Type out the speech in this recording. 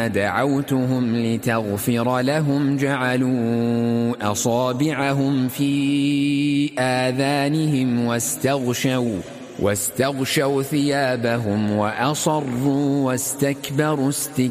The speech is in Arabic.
دعوتهم لتغفر لهم جعلوا أصابعهم في آذانهم واستغشوا ثيابهم وأصروا واستكبروا